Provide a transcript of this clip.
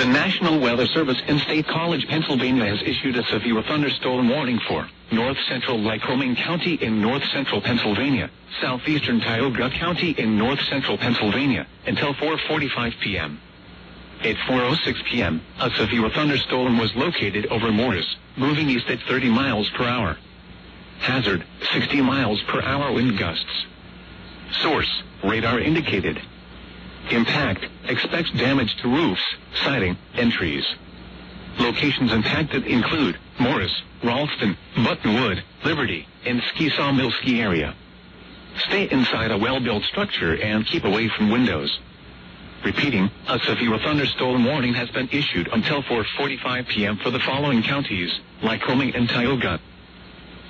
The National Weather Service in State College, Pennsylvania has issued a severe thunderstorm warning for north central Lycoming County in north central Pennsylvania, southeastern Tioga County in north central Pennsylvania, until 4:45 p.m. At 4:06 p.m., a severe thunderstorm was located over Morris, moving east at 30 miles per hour. Hazard, 60 miles per hour wind gusts. Source, radar indicated. Impact, expects damage to roofs, siding, and trees. Locations impacted include Morris, Ralston, Buttonwood, Liberty, and Ski-Sawmill ski area. Stay inside a well-built structure and keep away from windows. Repeating, a severe thunderstorm warning has been issued until 4:45 p.m. for the following counties: Lycoming and Tioga.